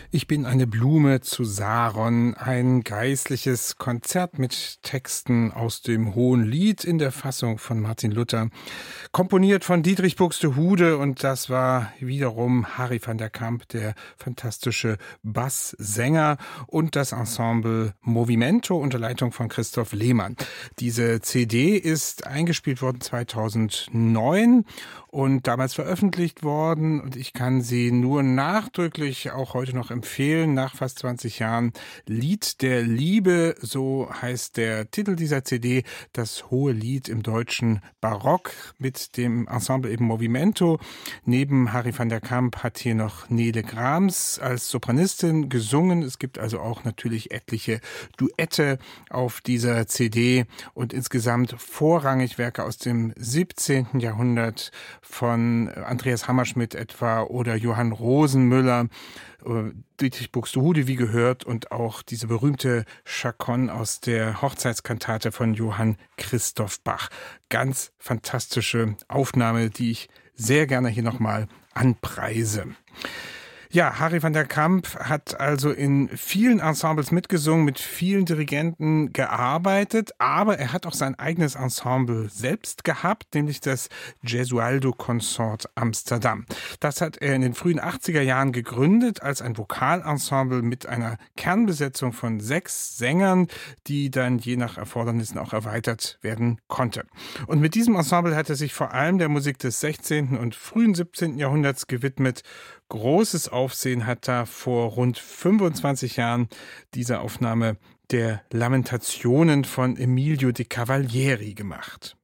Ich bin eine Blume zu Saron, ein geistliches Konzert mit Texten aus dem Hohen Lied in der Fassung von Martin Luther, komponiert von Dietrich Buxtehude, und das war wiederum Harry van der Kamp, der fantastische Basssänger, und das Ensemble Movimento unter Leitung von Christoph Lehmann. Diese CD ist eingespielt worden 2009 und damals veröffentlicht worden, und ich kann sie nur nachdrücklich auch heute noch empfehlen, nach fast 20 Jahren. Lied der Liebe, so heißt der Titel dieser CD, das Hohe Lied im deutschen Barock mit dem Ensemble eben Movimento. Neben Harry van der Kamp hat hier noch Nele Grams als Sopranistin gesungen. Es gibt also auch natürlich etliche Duette auf dieser CD und insgesamt vorrangig Werke aus dem 17. Jahrhundert von Andreas Hammerschmidt etwa oder Johann Rosenmüller, Dietrich Buxtehude, wie gehört, und auch diese berühmte Chaconne aus der Hochzeitskantate von Johann Christoph Bach. Ganz fantastische Aufnahme, die ich sehr gerne hier nochmal anpreise. Ja, Harry van der Kamp hat also in vielen Ensembles mitgesungen, mit vielen Dirigenten gearbeitet, aber er hat auch sein eigenes Ensemble selbst gehabt, nämlich das Gesualdo Consort Amsterdam. Das hat er in den frühen 80er Jahren gegründet als ein Vokalensemble mit einer Kernbesetzung von 6 Sängern, die dann je nach Erfordernissen auch erweitert werden konnte. Und mit diesem Ensemble hat er sich vor allem der Musik des 16. und frühen 17. Jahrhunderts gewidmet. Großes Aufsehen hat da vor rund 25 Jahren diese Aufnahme der Lamentationen von Emilio de Cavalieri gemacht.